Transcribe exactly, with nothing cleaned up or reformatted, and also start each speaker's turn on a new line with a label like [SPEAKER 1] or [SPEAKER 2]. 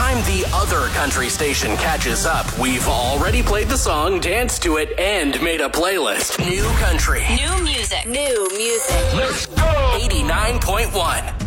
[SPEAKER 1] time the other country station catches up, we've already played the song, danced to it, and made a playlist. New country.
[SPEAKER 2] New music.
[SPEAKER 3] New music.
[SPEAKER 1] Let's go! eighty-nine point one.